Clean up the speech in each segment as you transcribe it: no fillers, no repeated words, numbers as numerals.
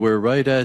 We're right at,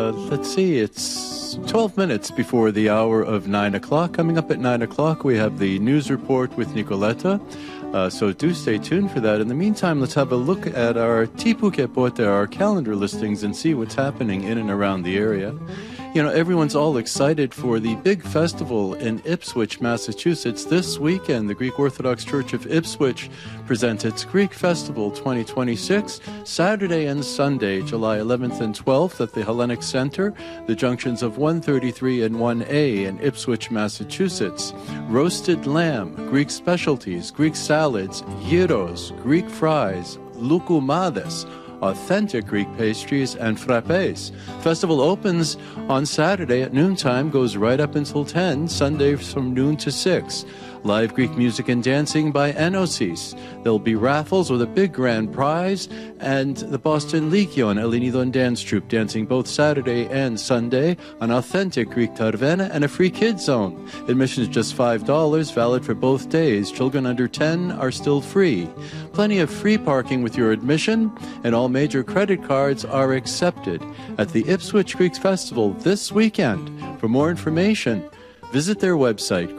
it's 12 minutes before the hour of 9 o'clock. Coming up at 9 o'clock, we have the news report with Nicoletta. So do stay tuned for that. In the meantime, let's have a look at our Tipu Kepote, our calendar listings, and see what's happening in and around the area. You know, everyone's all excited for the big festival in Ipswich, Massachusetts. This weekend, the Greek Orthodox Church of Ipswich presents its Greek Festival 2026, Saturday and Sunday, July 11th and 12th at the Hellenic Center, the junctions of 133 and 1A in Ipswich, Massachusetts. Roasted lamb, Greek specialties, Greek salads, gyros, Greek fries, loukoumades, authentic Greek pastries, and frappes. Festival opens on Saturday at noontime, goes right up until 10, Sunday from noon to 6. Live Greek music and dancing by Enosis. There'll be raffles with a big grand prize, and the Boston Legion Elinidon Dance Troupe dancing both Saturday and Sunday, an authentic Greek tarvena, and a free kids zone. Admission is just $5, valid for both days. Children under 10 are still free. Plenty of free parking with your admission, and all major credit cards are accepted at the Ipswich Greek Festival this weekend. For more information, visit their website,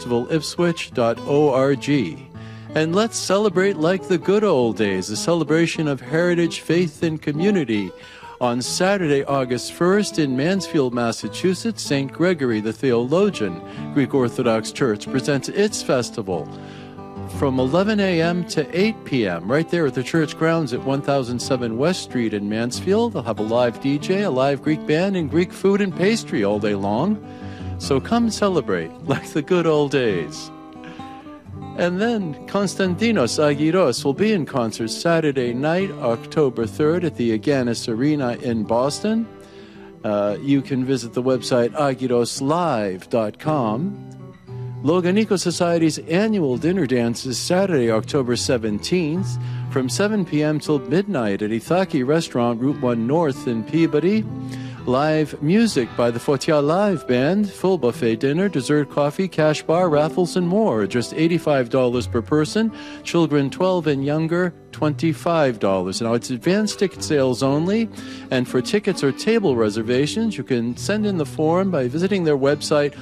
greekfestivalipswich.org. And let's celebrate like the good old days, a celebration of heritage, faith, and community. On Saturday, August 1st, in Mansfield, Massachusetts, St. Gregory the Theologian Greek Orthodox Church presents its festival from 11 a.m. to 8 p.m. right there at the church grounds at 1007 West Street in Mansfield. They'll have a live DJ, a live Greek band, and Greek food and pastry all day long. So come celebrate like the good old days. And then Konstantinos Agiros will be in concert Saturday night, October 3rd at the Aganis Arena in Boston. You can visit the website agiroslive.com. Loganiko Society's annual dinner dance is Saturday, October 17th from 7 p.m. till midnight at Ithaki Restaurant, Route 1 North in Peabody. Live music by the Fotia Live Band, full buffet dinner, dessert, coffee, cash bar, raffles, and more. Just $85 per person. Children 12 and younger, $25. Now, it's advanced ticket sales only, and for tickets or table reservations, you can send in the form by visiting their website,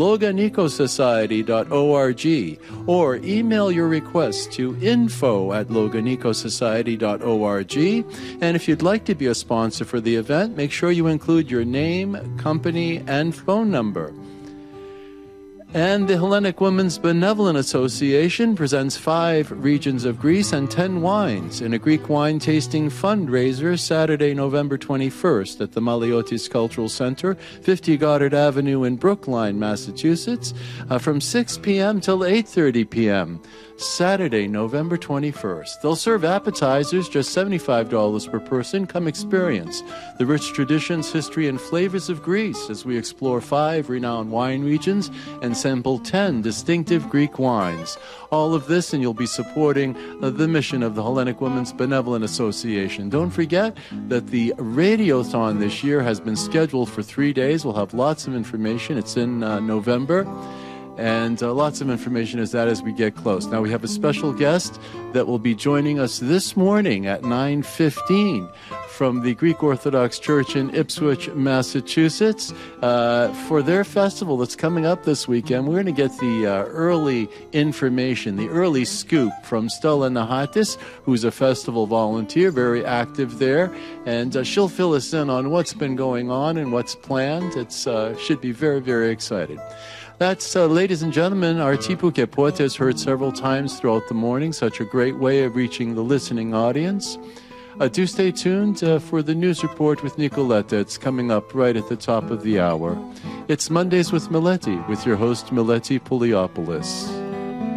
loganikosociety.org, or email your request to info@loganikosociety.org. And if you'd like to be a sponsor for the event, make sure you include your name, company, and phone number. And the Hellenic Women's Benevolent Association presents 5 regions of Greece and 10 wines in a Greek wine tasting fundraiser Saturday, November 21st at the Maliotis Cultural Center, 50 Goddard Avenue in Brookline, Massachusetts, from 6 p.m. till 8:30 p.m. Saturday, November 21st. They'll serve appetizers, just $75 per person. Come experience the rich traditions, history, and flavors of Greece as we explore 5 renowned wine regions and sample 10 distinctive Greek wines. All of this, and you'll be supporting the mission of the Hellenic Women's Benevolent Association. Don't forget that the Radiothon this year has been scheduled for 3 days. We'll have lots of information. It's in November. And lots of information as we get close. Now, we have a special guest that will be joining us this morning at 9:15 from the Greek Orthodox Church in Ipswich, Massachusetts, for their festival that's coming up this weekend. We're going to get the early information, the early scoop from Stella Nahatis, who's a festival volunteer, very active there, and she'll fill us in on what's been going on and what's planned. It should be very, very exciting. That's, ladies and gentlemen, our Tipu Kepote is heard several times throughout the morning. Such a great way of reaching the listening audience. Do stay tuned for the news report with Nicoletta. It's coming up right at the top of the hour. It's Mondays with Mileti, with your host, Mileti Pouliopoulos.